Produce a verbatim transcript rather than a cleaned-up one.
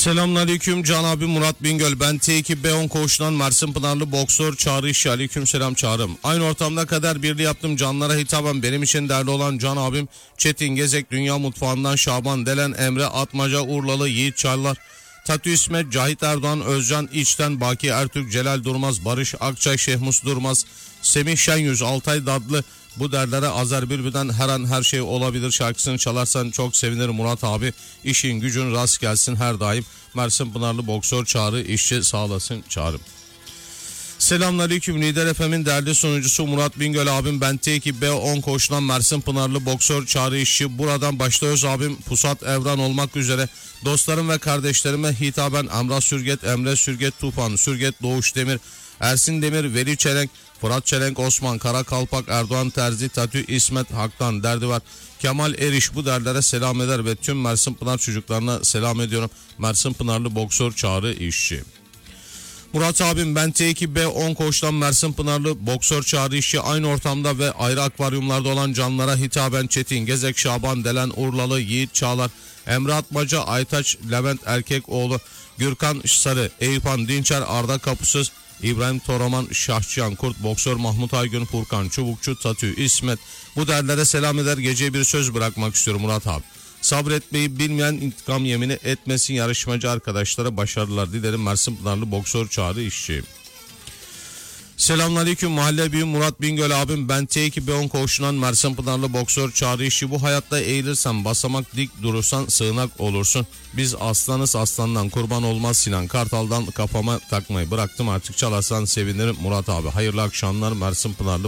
Selamünaleyküm Can abi, Murat Bingöl. Ben T iki B on koğuşundan Mersin Pınarlı boksör Çağrı İşçi. Aleyküm selam Çağrım. Aynı ortamda kader birliği yaptım. Canlara hitaben benim için değerli olan Can abim Çetin Gezek, Dünya Mutfağı'ndan Şaban Delen, Emre Atmaca, Urlalı Yiğit Çarlar, Tatü İsmet, Cahit Erdoğan, Özcan İçten, Baki Ertürk, Celal Durmaz, Barış Akçay, Şehmus Durmaz, Semih Şenyüz, Altay Dadlı. Bu derlere Azer Bülbül'den her an her şey olabilir şarkısını çalarsan çok sevinirim Murat abi. İşin gücün rast gelsin her daim. Mersin Pınarlı boksör Çağrı İşçi, sağ olasın Çağrım. Selamünaleyküm, Lider F M'in değerli sunucusu Murat Bingöl abim. Ben T iki B on koşulan Mersin Pınarlı boksör Çağrı İşçi. Buradan başta öz abim Pusat Evran olmak üzere dostlarım ve kardeşlerime hitaben Emrah Sürget, Emre Sürget, Tufan Sürget, Doğuş Demir, Ersin Demir, Veli Çelenk, Fırat Çelenk, Osman Karakalpak, Erdoğan Terzi, Tatü İsmet, Hak'tan derdi var, Kemal Eriş, bu derlere selam eder ve tüm Mersin Pınar çocuklarına selam ediyorum. Mersin Pınarlı boksör Çağrı İşçi. Murat abim, ben T iki B on koçtan Mersin Pınarlı boksör Çağrı İşçi. Aynı ortamda ve ayrı akvaryumlarda olan canlara hitaben Çetin Gezek, Şaban Delen, Urlalı Yiğit Çağlar, Emre Atmaca, Aytaç Levent Erkekoğlu, Gürkan Sarı, Eyüphan Dinçer, Arda Kapısız, İbrahim Toraman, Şahçıyan Kurt, boksör Mahmut Aygün, Furkan Çubukçu, Tatü İsmet, bu derlere selam eder. Geceye bir söz bırakmak istiyorum Murat abi. Sabretmeyi bilmeyen intikam yemini etmesin. Yarışmacı arkadaşlara başarılar dilerim. Mersin Pınarlı boksör Çağrı İşçi. Selamünaleyküm mahalle büyüğüm Murat Bingöl abim. Ben T iki B on koğuşundan Mersin Pınarlı boksör Çağrı İşçi. Bu hayatta eğilirsen basamak, dik durursan sığınak olursun. Biz aslanız, aslandan kurban olmaz. Sinan Kartal'dan kafama takmayı bıraktım, artık çalarsan sevinirim Murat abi. Hayırlı akşamlar Mersin Pınarlı